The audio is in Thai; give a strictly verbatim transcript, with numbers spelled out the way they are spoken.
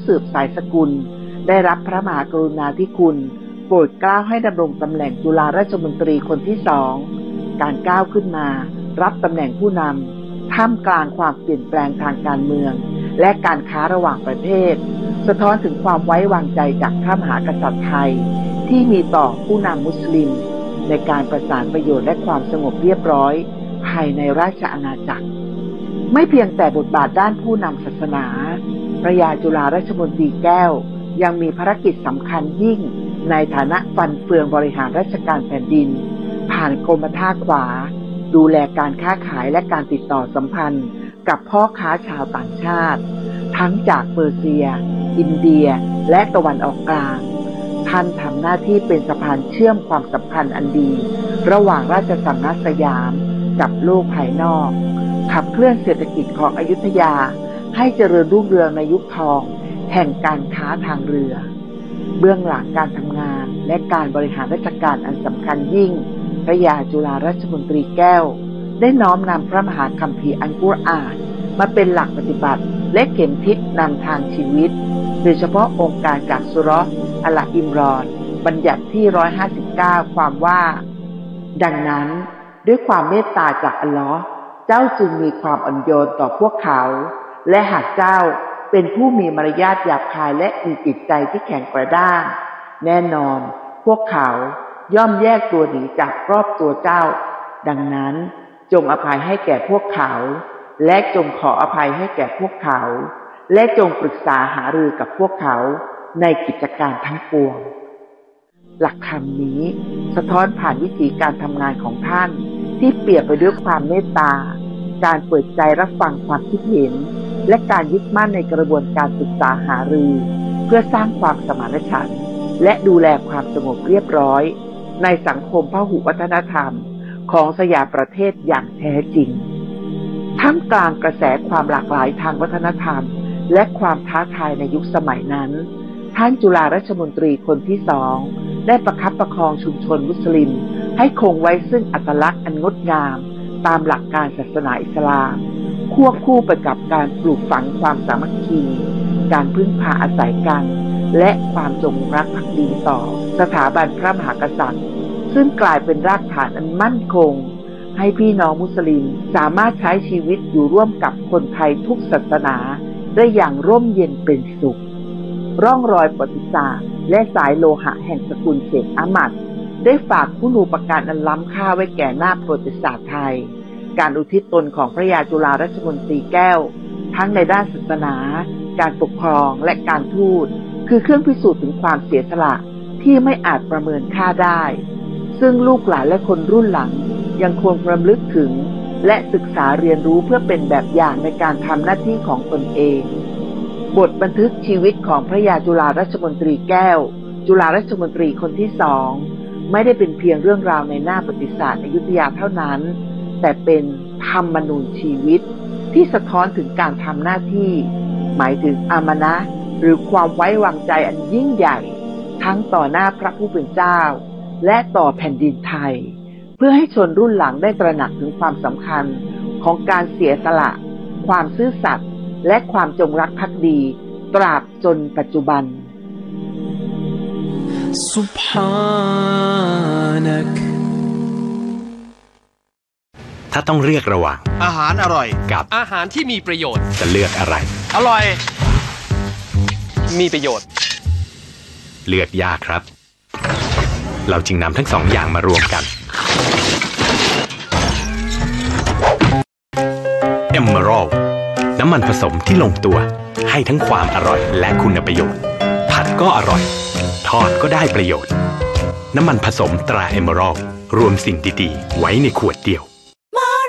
สืบสายสกุลได้รับพระมหากรุณาธิคุณโปรดเกล้าให้ดำรงตำแหน่งจุฬาราชมนตรีคนที่สองการก้าวขึ้นมารับตำแหน่งผู้นำท่ามกลางความเปลี่ยนแปลงทางการเมืองและการค้าระหว่างประเทศสะท้อนถึงความไว้วางใจจากพระมหากษัตริย์ไทยที่มีต่อผู้นำมุสลิมในการประสานประโยชน์และความสงบเรียบร้อยภายในราชอาณาจักรไม่เพียงแต่บทบาทด้านผู้นำศาสนาพระยาจุฬาราชมนตรีแก้วยังมีภารกิจสำคัญยิ่งในฐานะฟันเฟืองบริหารราชการแผ่นดินผ่านกรมท่าขวาดูแลการค้าขายและการติดต่อสัมพันธ์กับพ่อค้าชาวต่างชาติทั้งจากเปอร์เซียอินเดียและตะวันออกกลางท่านทำหน้าที่เป็นสะพานเชื่อมความสัมพันธ์อันดีระหว่างราชสำนักสยามกับโลกภายนอกขับเคลื่อนเศรษฐกิจของอยุธยาให้เจริญรุ่งเรืองในยุคทองแห่งการค้าทางเรือเบื้องหลังการทำงานและการบริหารราชการอันสำคัญยิ่งพระยาจุฬาราชมนตรีแก้วได้น้อมนำพระมหาคัมภีร์อัลกุรอานมาเป็นหลักปฏิบัติและเข็มทิศนำทางชีวิตโดยเฉพาะองค์การจากสุเราะห์อัลอิมรอนบัญญัติที่หนึ่งร้อยห้าสิบเก้าความว่าดังนั้นด้วยความเมตตาจากอัลลอฮ์เจ้าจึงมีความอ่อนโยนต่อพวกเขาและหากเจ้าเป็นผู้มีมารยาทหยาบคายและมีจิตใจที่แข็งกระด้างแน่นอนพวกเขาย่อมแยกตัวหนีจากรอบตัวเจ้าดังนั้นจงอภัยให้แก่พวกเขาและจงขออภัยให้แก่พวกเขาและจงปรึกษาหารือกับพวกเขาในกิจการทั้งปวงหลักธรรมนี้สะท้อนผ่านวิธีการทำงานของท่านที่เปรียบไปด้วยความเมตตาการเปิดใจรับฟังความคิดเห็นและการยึดมั่นในกระบวนการศึกษาหารือเพื่อสร้างความสมานฉันท์และดูแลความสงบเรียบร้อยในสังคมพหุวัฒนธรรมของสยามประเทศอย่างแท้จริงท่ามกลางกระแสความหลากหลายทางวัฒนธรรมและความท้าทายในยุคสมัยนั้นท่านจุฬาราชมนตรีคนที่สองได้ประคับประคองชุมชนมุสลิมให้คงไว้ซึ่งอัตลักษณ์อันงดงามตามหลักการศาสนาอิสลามควบคู่ไปกับการปลูกฝังความสามัคคีการพึ่งพาอาศัยกันและความจงรักภักดีต่อสถาบันพระมหากษัตริย์ซึ่งกลายเป็นรากฐานอันมั่นคงให้พี่น้องมุสลิมสามารถใช้ชีวิตอยู่ร่วมกับคนไทยทุกศาสนาได้อย่างร่มเย็นเป็นสุขร่องรอยประวัติศาสตร์และสายโลหะแห่งสกุลเชคอามัดได้ฝากคุณูปการอันล้ำค่าไว้แก่หน้าประวัติศาสตร์ไทยการอุทิศตนของพระยาจุฬาราชมนตรีแก้วทั้งในด้านศาสนาการปกครองและการทูตคือเครื่องพิสูจน์ถึงความเสียสละที่ไม่อาจประเมินค่าได้ซึ่งลูกหลานและคนรุ่นหลังยังควรรำลึกถึงและศึกษาเรียนรู้เพื่อเป็นแบบอย่างในการทำหน้าที่ของตนเองบทบันทึกชีวิตของพระยาจุฬาราชมนตรีแก้วจุฬาราชมนตรีคนที่สองไม่ได้เป็นเพียงเรื่องราวในหน้าประวัติศาสตร์อยุธยาเท่านั้นแต่เป็นธรรมนูญชีวิตที่สะท้อนถึงการทำหน้าที่หมายถึงอามนะห์หรือความไว้วางใจอันยิ่งใหญ่ทั้งต่อหน้าพระผู้เป็นเจ้าและต่อแผ่นดินไทยเพื่อให้ชนรุ่นหลังได้ตระหนักถึงความสำคัญของการเสียสละความซื่อสัตย์และความจงรักภักดีตราบจนปัจจุบันซุบฮานักถ้าต้องเลือกระหว่างอาหารอร่อยกับอาหารที่มีประโยชน์จะเลือกอะไรอร่อยมีประโยชน์เลือกยากครับเราจึงนำทั้งสองอย่างมารวมกัน Emerald น้ำมันผสมที่ลงตัวให้ทั้งความอร่อยและคุณประโยชน์ผัดก็อร่อยทอดก็ได้ประโยชน์น้ำมันผสมตรา Emerald รวมสิ่งดีๆไว้ในขวดเดียว